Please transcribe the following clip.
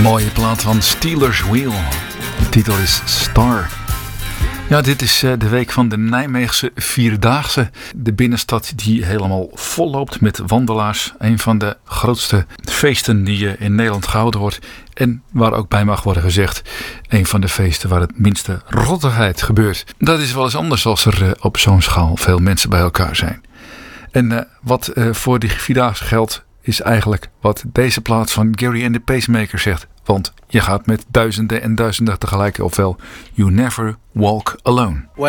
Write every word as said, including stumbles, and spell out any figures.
Mooie plaat van Steelers Wheel. De titel is Star. Ja, dit is de week van de Nijmeegse Vierdaagse. De binnenstad die helemaal vol loopt met wandelaars. Een van de grootste feesten die in Nederland gehouden wordt. En waar ook bij mag worden gezegd, een van de feesten waar het minste rottigheid gebeurt. Dat is wel eens anders als er op zo'n schaal veel mensen bij elkaar zijn. En uh, wat uh, voor die Vierdaagse geldt, is eigenlijk wat deze plaat van Gary and the Pacemakers zegt. Want je gaat met duizenden en duizenden tegelijk, ofwel You Never Walk Alone.